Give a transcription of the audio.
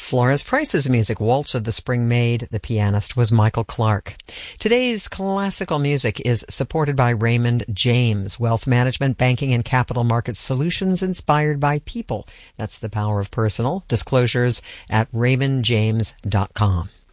Flores Price's music, Waltz of the Spring Maid. The pianist was Michael Clark. Today's classical music is supported by Raymond James, wealth management, banking, and capital market solutions inspired by people. That's the power of personal. Disclosures at raymondjames.com.